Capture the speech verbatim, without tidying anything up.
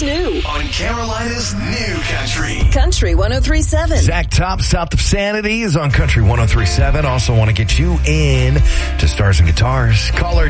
What's new on Carolina's New Country. Country one oh three point seven. Zach Top, South of Sanity is on Country one oh three point seven. Also want to get you in to Stars and Guitars. Caller